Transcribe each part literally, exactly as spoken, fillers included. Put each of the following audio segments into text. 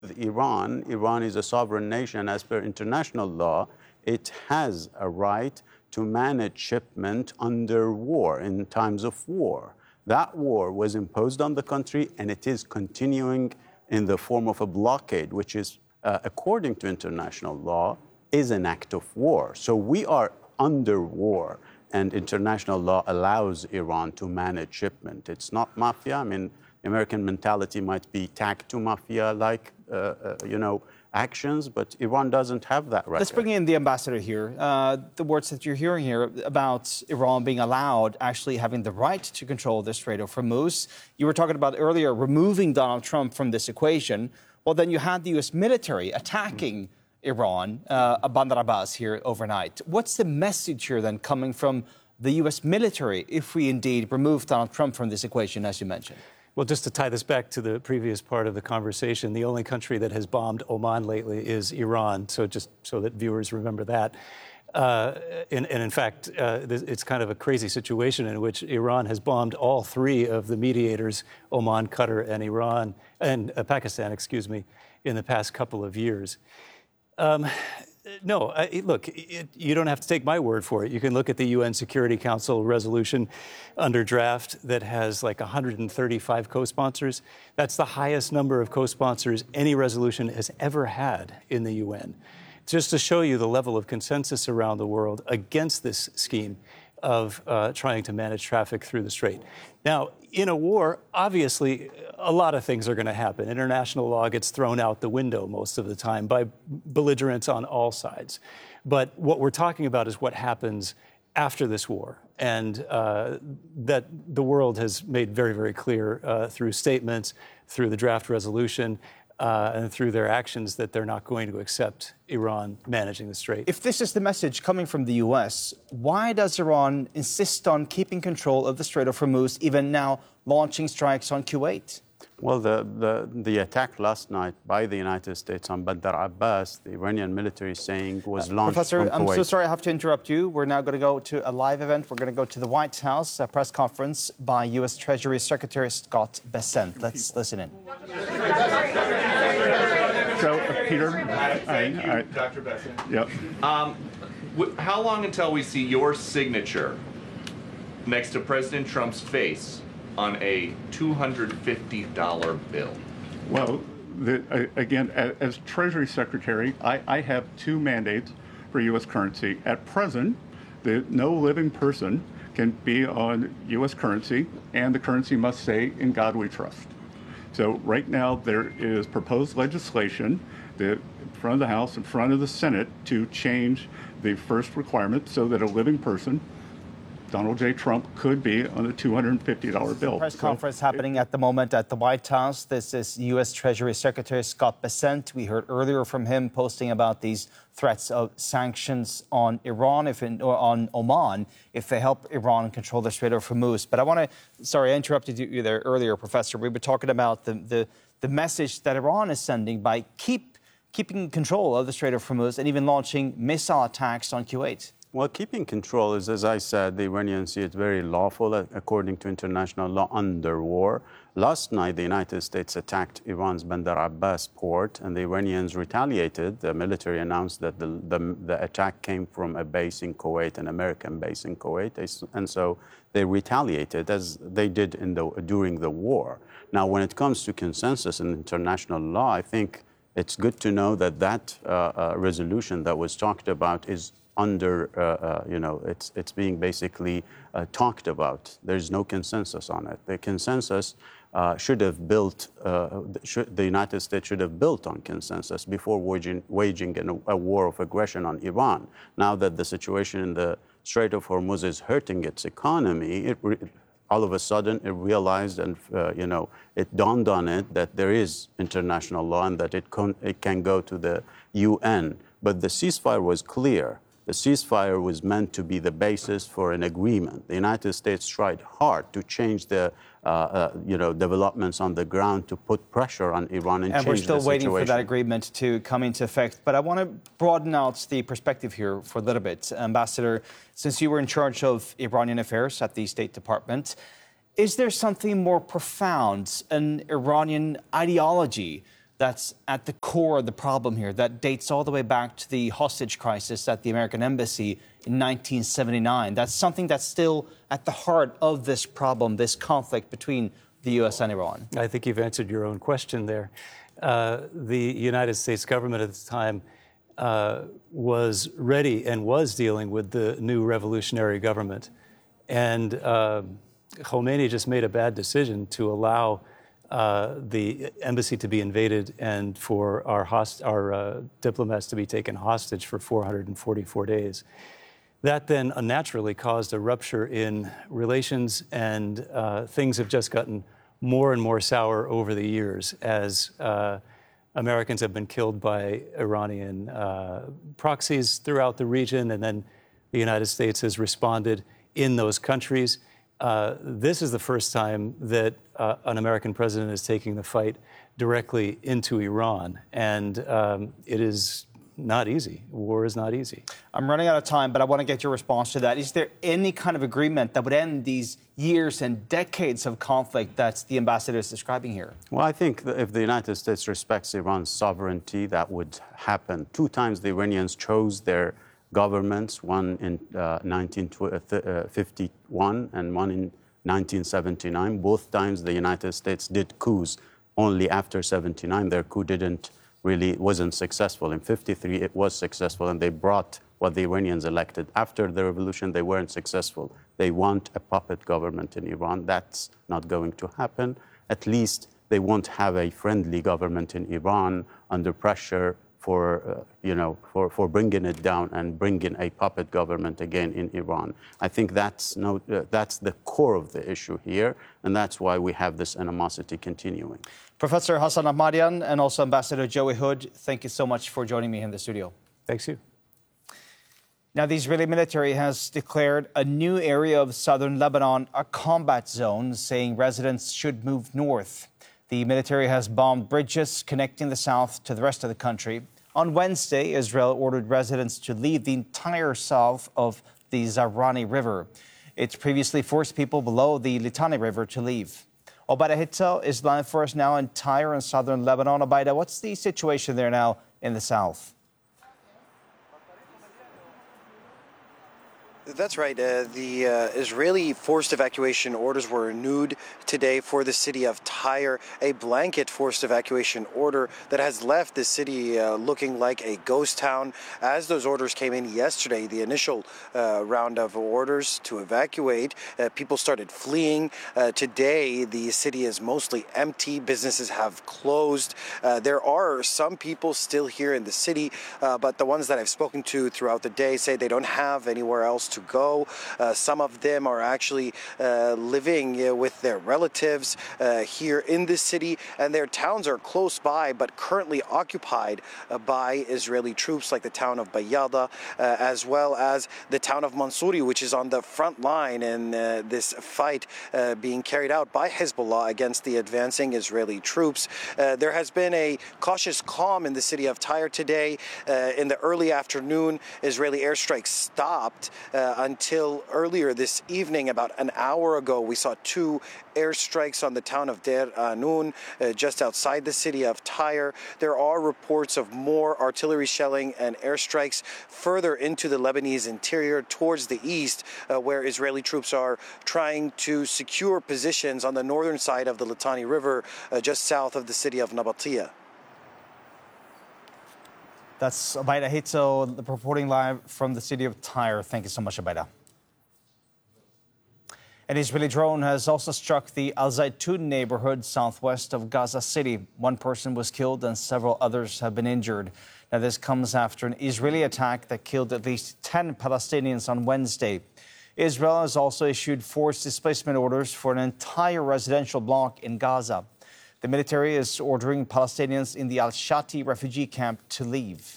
Iran, Iran is a sovereign nation. As per international law, it has a right to manage shipment under war, in times of war. That war was imposed on the country, and it is continuing in the form of a blockade, which is, uh, according to international law, is an act of war. So we are under war, and international law allows Iran to manage shipment. It's not mafia. I mean, American mentality might be tagged to mafia-like, uh, uh, you know, actions, but Iran doesn't have that right. Let's bring in the ambassador here. Uh, the words that you're hearing here about Iran being allowed, actually having the right to control the Strait of Hormuz. You were talking about earlier removing Donald Trump from this equation. Well, then you had the U S military attacking mm-hmm. Iran, uh, Bandar Abbas here overnight. What's the message here then coming from the U S military if we indeed remove Donald Trump from this equation, as you mentioned? Well, just to tie this back to the previous part of the conversation, the only country that has bombed Oman lately is Iran, so just so that viewers remember that. Uh, and, and in fact, uh, it's kind of a crazy situation in which Iran has bombed all three of the mediators, Oman, Qatar, and Iran, and uh, Pakistan, excuse me, in the past couple of years. Um, No, I, look, it, you don't have to take my word for it. You can look at the U N Security Council resolution under draft that has like one hundred thirty-five co-sponsors. That's the highest number of co-sponsors any resolution has ever had in the U N. Just to show you the level of consensus around the world against this scheme of uh, trying to manage traffic through the strait. Now, in a war, obviously, a lot of things are going to happen. International law gets thrown out the window most of the time by belligerents on all sides. But what we're talking about is what happens after this war. And uh, that the world has made very, very clear uh, through statements, through the draft resolution, Uh, and through their actions that they're not going to accept Iran managing the strait. If this is the message coming from the U S, why does Iran insist on keeping control of the Strait of Hormuz, even now launching strikes on Kuwait? Well, the, the, the attack last night by the United States on Bandar Abbas, the Iranian military saying, was uh, launched Professor, from Kuwait. I'm so sorry I have to interrupt you. We're now going to go to a live event. We're going to go to the White House, a press conference by U S Treasury Secretary Scott Bessent. Let's listen in. So, uh, Peter. Thank you, I, I, Doctor Bessent. Yep. Um, how long until we see your signature next to President Trump's face on a two hundred fifty dollar bill? Well, the, uh, again, as, as Treasury Secretary, I, I have two mandates for U S currency. At present, the, no living person can be on U S currency, and the currency must say, "In God we trust." So right now there is proposed legislation that in front of the House, in front of the Senate, to change the first requirement so that a living person, Donald J. Trump, could be on a two hundred fifty dollar bill. Press so conference happening at the moment at the White House. This is U S Treasury Secretary Scott Bessent. We heard earlier from him posting about these threats of sanctions on Iran, if in, or on Oman, if they help Iran control the Strait of Hormuz. But I want to, sorry, I interrupted you there earlier, Professor. We were talking about the, the, the message that Iran is sending by keep, keeping control of the Strait of Hormuz and even launching missile attacks on Kuwait. Well, keeping control is, as I said, the Iranians see it very lawful, according to international law, under war. Last night, the United States attacked Iran's Bandar Abbas port, and the Iranians retaliated. The military announced that the, the, the attack came from a base in Kuwait, an American base in Kuwait, and so they retaliated, as they did in the, during the war. Now, when it comes to consensus in international law, I think it's good to know that that uh, uh, resolution that was talked about is under, uh, uh, you know, it's, it's being basically uh, talked about. There's no consensus on it. The consensus uh, should have built, uh, should, the United States should have built on consensus before waging, waging an, a war of aggression on Iran. Now that the situation in the Strait of Hormuz is hurting its economy, it re all of a sudden it realized and, uh, you know, it dawned on it that there is international law and that it, con it can go to the U N. But the ceasefire was clear. The ceasefire was meant to be the basis for an agreement. The United States tried hard to change the, uh, uh, you know, developments on the ground to put pressure on Iran and, and change we're still the waiting situation. for that agreement to come into effect. But I want to broaden out the perspective here for a little bit. Ambassador, since you were in charge of Iranian affairs at the State Department, is there something more profound, an Iranian ideology that's at the core of the problem here, that dates all the way back to the hostage crisis at the American embassy in nineteen seventy-nine. That's something that's still at the heart of this problem, this conflict between the U S and Iran. I think you've answered your own question there. Uh, the United States government at the time uh, was ready and was dealing with the new revolutionary government. And uh, Khomeini just made a bad decision to allow uh, the embassy to be invaded and for our, host- our uh, diplomats to be taken hostage for four hundred forty-four days. That then unnaturally caused a rupture in relations, and uh, things have just gotten more and more sour over the years as uh, Americans have been killed by Iranian uh, proxies throughout the region, and then the United States has responded in those countries. Uh, this is the first time that uh, an American president is taking the fight directly into Iran, and um, it is not easy. War is not easy. I'm running out of time, but I want to get your response to that. Is there any kind of agreement that would end these years and decades of conflict that the ambassador is describing here? Well, I think that if the United States respects Iran's sovereignty, that would happen. Two times the Iranians chose their governments, one in uh, nineteen fifty-one and one in nineteen seventy-nine. Both times the United States did coups. Only after seventy-nine, their coup didn't really wasn't successful. In fifty-three, it was successful, and they brought what the Iranians elected. After the revolution, they weren't successful. They want a puppet government in Iran. That's not going to happen. At least they won't have a friendly government in Iran under pressure for, uh, you know, for, for bringing it down and bringing a puppet government again in Iran. I think that's, no, uh, that's the core of the issue here, and that's why we have this animosity continuing. Professor Hassan Ahmadian and also Ambassador Joey Hood, thank you so much for joining me in the studio. Thanks you. Now, the Israeli military has declared a new area of southern Lebanon a combat zone, saying residents should move north. The military has bombed bridges connecting the south to the rest of the country. On Wednesday, Israel ordered residents to leave the entire south of the Zahrani River. It's previously forced people below the Litani River to leave. Obaida Hitzel is live for us now in Tyre in southern Lebanon. Obaida, what's the situation there now in the south? That's right. Uh, the uh, Israeli forced evacuation orders were renewed today for the city of Tyre, a blanket forced evacuation order that has left the city uh, looking like a ghost town. As those orders came in yesterday, the initial uh, round of orders to evacuate, uh, people started fleeing. Uh, today, the city is mostly empty. Businesses have closed. Uh, there are some people still here in the city, uh, but the ones that I've spoken to throughout the day say they don't have anywhere else to go. Uh, some of them are actually uh, living uh, with their relatives uh, here in the city, and their towns are close by but currently occupied uh, by Israeli troops, like the town of Bayada, uh, as well as the town of Mansouri, which is on the front line in uh, this fight uh, being carried out by Hezbollah against the advancing Israeli troops. Uh, there has been a cautious calm in the city of Tyre today. Uh, in the early afternoon, Israeli airstrikes stopped uh, until earlier this evening. About an hour ago, we saw two airstrikes on the town of Deir Anun, uh, just outside the city of Tyre. There are reports of more artillery shelling and airstrikes further into the Lebanese interior towards the east, uh, where Israeli troops are trying to secure positions on the northern side of the Litani River, uh, just south of the city of Nabatia. That's Obaida Hitzel reporting live from the city of Tyre. Thank you so much, Obaida. An Israeli drone has also struck the Al Zaytun neighborhood southwest of Gaza City. One person was killed and several others have been injured. Now, this comes after an Israeli attack that killed at least ten Palestinians on Wednesday. Israel has also issued forced displacement orders for an entire residential block in Gaza. The military is ordering Palestinians in the Al-Shati refugee camp to leave.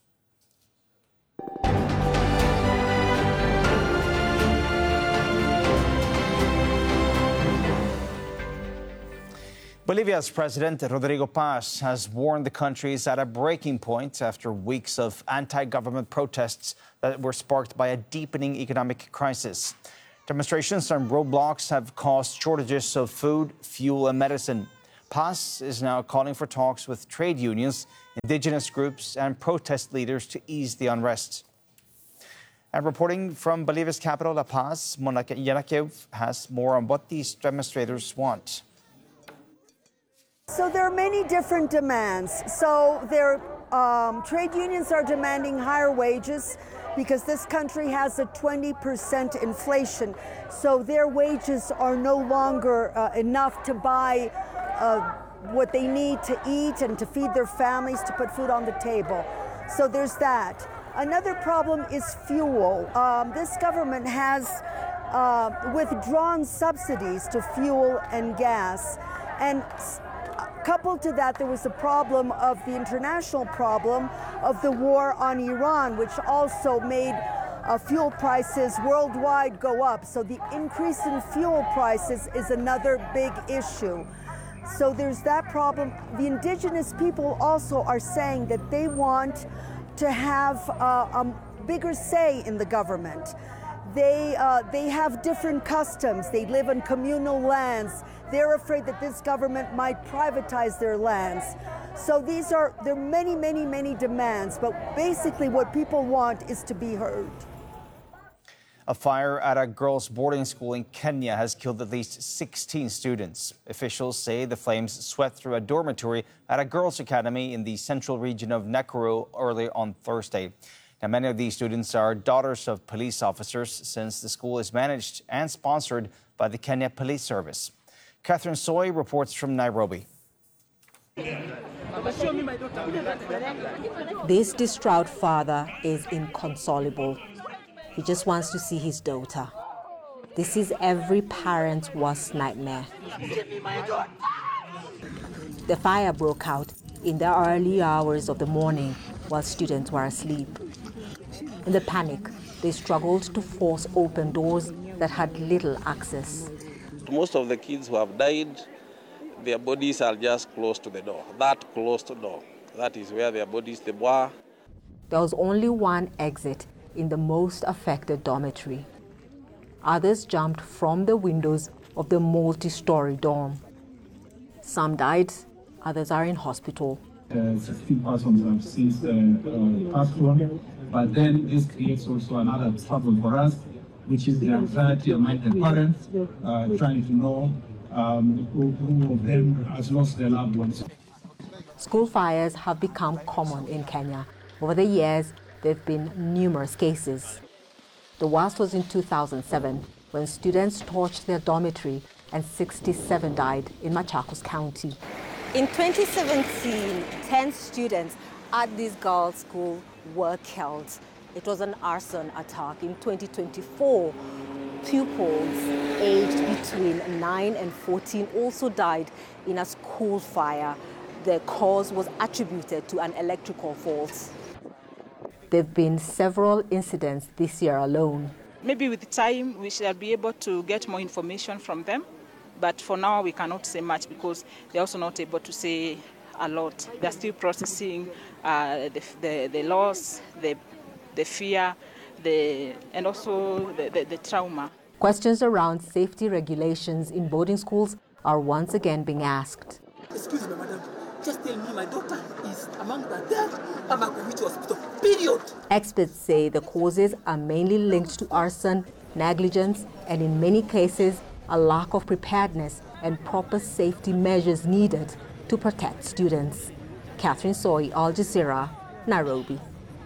Bolivia's President Rodrigo Paz has warned the country is at a breaking point after weeks of anti-government protests that were sparked by a deepening economic crisis. Demonstrations and roadblocks have caused shortages of food, fuel and medicine. Paz is now calling for talks with trade unions, indigenous groups, and protest leaders to ease the unrest. And reporting from Bolivia's capital, La Paz, Monica Yanakiev has more on what these demonstrators want. So there are many different demands. So there, um, trade unions are demanding higher wages because this country has a twenty percent inflation. So their wages are no longer uh, enough to buy uh, what they need to eat and to feed their families, to put food on the table. So there's that. Another problem is fuel. Um, this government has uh, withdrawn subsidies to fuel and gas. And coupled to that, there was a problem of the international problem of the war on Iran, which also made uh, fuel prices worldwide go up. So the increase in fuel prices is another big issue. So there's that problem. The indigenous people also are saying that they want to have uh, a bigger say in the government. They, uh, they have different customs. They live on communal lands. They're afraid that this government might privatize their lands. So these are, there are many, many, many demands, but basically what people want is to be heard. A fire at a girls' boarding school in Kenya has killed at least sixteen students. Officials say the flames swept through a dormitory at a girls' academy in the central region of Nakuru early on Thursday. Now, many of these students are daughters of police officers, since the school is managed and sponsored by the Kenya Police Service. Catherine Soy reports from Nairobi. This distraught father is inconsolable. He just wants to see his daughter. This is every parent's worst nightmare. The fire broke out in the early hours of the morning while students were asleep. In the panic, they struggled to force open doors that had little access. Most of the kids who have died, their bodies are just close to the door, that closed door. That is where their bodies they were. There was only one exit in the most affected dormitory. Others jumped from the windows of the multi-story dorm. Some died, others are in hospital. Uh, sixteen persons have since uh, uh, passed on, but then this creates also another problem for us, which is the anxiety among the parents, uh, trying to know um, who, who of them has lost their loved ones. School fires have become common in Kenya. Over the years, there have been numerous cases. The worst was in two thousand seven, when students torched their dormitory and sixty-seven died in Machakos County. In twenty seventeen, ten students at this girls' school were killed. It was an arson attack. In twenty twenty-four, pupils aged between nine and fourteen also died in a school fire. The cause was attributed to an electrical fault. There have been several incidents this year alone. Maybe with time we shall be able to get more information from them, but for now we cannot say much because they're also not able to say a lot. They're still processing uh, the, the, the loss, the, the fear, the, and also the, the, the trauma. Questions around safety regulations in boarding schools are once again being asked. Excuse me, madam. Just tell me my daughter is among the dead. I'm going to hospital, period. Experts say the causes are mainly linked to arson, negligence, and in many cases, a lack of preparedness and proper safety measures needed to protect students. Catherine Soy, Al Jazeera, Nairobi.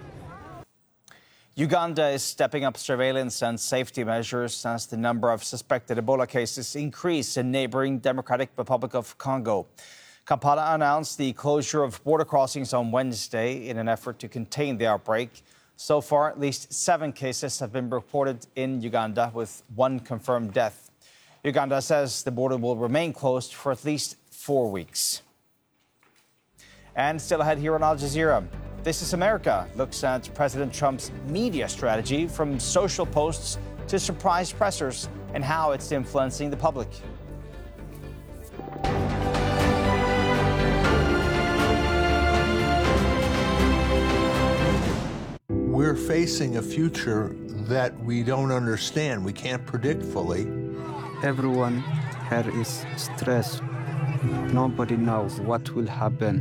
Uganda is stepping up surveillance and safety measures as the number of suspected Ebola cases increase in neighboring Democratic Republic of Congo. Kampala announced the closure of border crossings on Wednesday in an effort to contain the outbreak. So far, at least seven cases have been reported in Uganda, with one confirmed death. Uganda says the border will remain closed for at least four weeks. And still ahead here on Al Jazeera, This is America looks at President Trump's media strategy, from social posts to surprise pressers, and how it's influencing the public. We're facing a future that we don't understand. We can't predict fully. Everyone here is stressed. Nobody knows what will happen.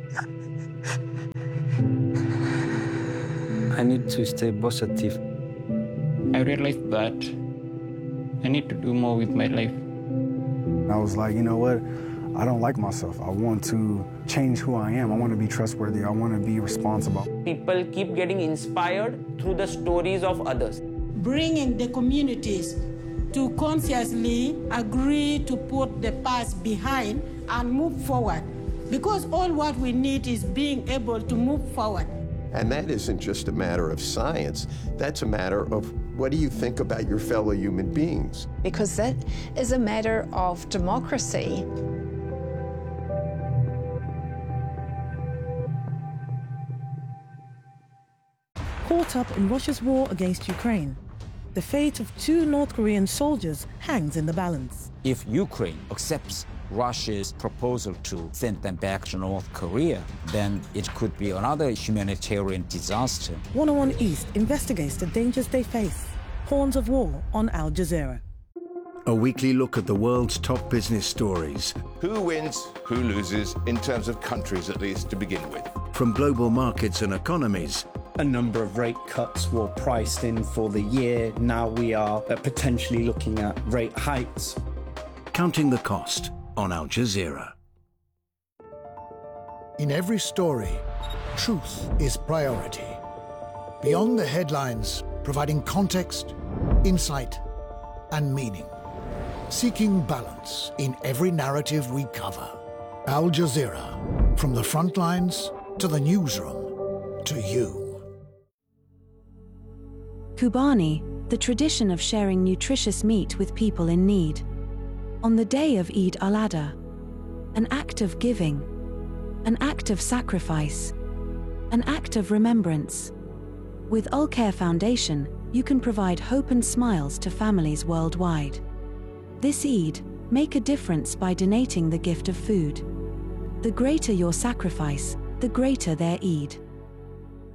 I need to stay positive. I realized that I need to do more with my life. I was like, you know what? I don't like myself. I want to change who I am. I want to be trustworthy. I want to be responsible. People keep getting inspired through the stories of others. Bringing the communities to consciously agree to put the past behind and move forward. Because all what we need is being able to move forward. And that isn't just a matter of science. That's a matter of what do you think about your fellow human beings? Because that is a matter of democracy. Caught up in Russia's war against Ukraine, the fate of two North Korean soldiers hangs in the balance. If Ukraine accepts Russia's proposal to send them back to North Korea, then it could be another humanitarian disaster. one oh one East investigates the dangers they face. Horns of War on Al Jazeera. A weekly look at the world's top business stories. Who wins, who loses, in terms of countries at least to begin with. From global markets and economies. A number of rate cuts were priced in for the year. Now we are potentially looking at rate hikes. Counting the cost on Al Jazeera. In every story, truth is priority. Beyond the headlines, providing context, insight, and meaning. Seeking balance in every narrative we cover. Al Jazeera, from the front lines to the newsroom to you. Kubani, the tradition of sharing nutritious meat with people in need. On the day of Eid al-Adha, an act of giving, an act of sacrifice, an act of remembrance. With Al-Khair Foundation, you can provide hope and smiles to families worldwide. This Eid, make a difference by donating the gift of food. The greater your sacrifice, the greater their Eid.